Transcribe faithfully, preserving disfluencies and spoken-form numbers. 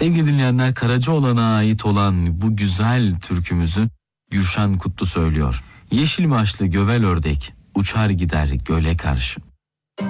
Sevgili dinleyenler, Karacaoğlan'a ait olan bu güzel türkümüzü Gülşen Kutlu söylüyor. Yeşil başlı gövel ördek uçar gider göle karşı.